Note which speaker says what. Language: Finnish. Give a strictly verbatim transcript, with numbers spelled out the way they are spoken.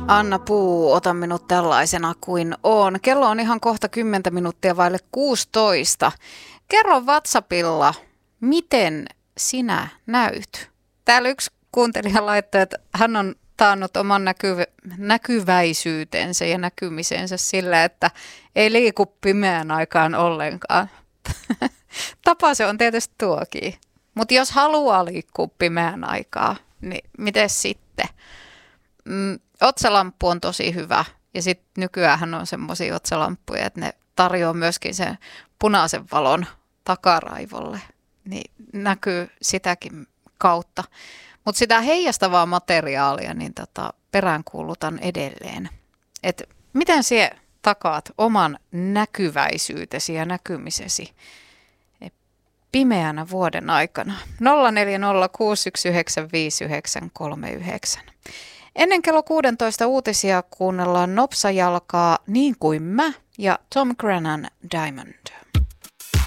Speaker 1: Anna Puu, ota minut tällaisena kuin on. Kello on ihan kohta kymmentä minuuttia vaille kuusitoista. Kerro WhatsAppilla, miten sinä näyt. Täällä yksi kuuntelija laittoi, että hän on taannut oman näkyv- näkyväisyytensä ja näkymisensä sillä, että ei liiku pimeän aikaan ollenkaan. Tapa se on tietysti tuokin. Mutta jos haluaa liikkua pimeän aikaa, niin miten sitten? Mm, otsalamppu on tosi hyvä. Ja sitten nykyäänhän on semmoisia otsalamppuja, että ne tarjoaa myöskin sen punaisen valon takaraivolle. Niin näkyy sitäkin kautta. Mutta sitä heijastavaa materiaalia niin tota, peräänkuulutan edelleen. Et miten sinä takaat oman näkyväisyytesi ja näkymisesi pimeänä vuoden aikana? nolla neljä nolla kuusi yksi yhdeksän viisi yhdeksän kolme yhdeksän. Ennen kello kuusitoista uutisia kuunnellaan Nopsajalkaa Niin kuin mä ja Tom Grennan Diamond.